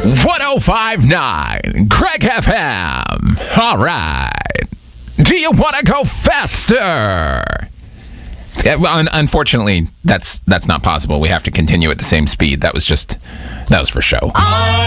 105.9 Craig FM. All right. Do you want to go faster? Unfortunately, that's not possible. We have to continue at the same speed. That was for show.